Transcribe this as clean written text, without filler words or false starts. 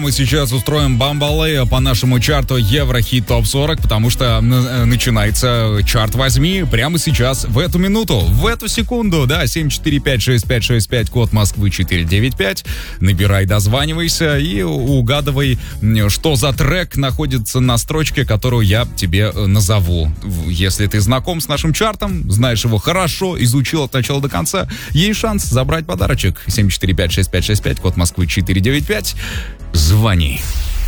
Мы сейчас устроим бамбалея по нашему чарту Еврохит Топ 40, потому что начинается чарт «Возьми» прямо сейчас, в эту минуту, в эту секунду, да, 7456565, код Москвы 495. Набирай, дозванивайся и угадывай, что за трек находится на строчке, которую я тебе назову. Если ты знаком с нашим чартом, знаешь его хорошо, изучил от начала до конца, есть шанс забрать подарочек. 7456565, код Москвы 495. Звони.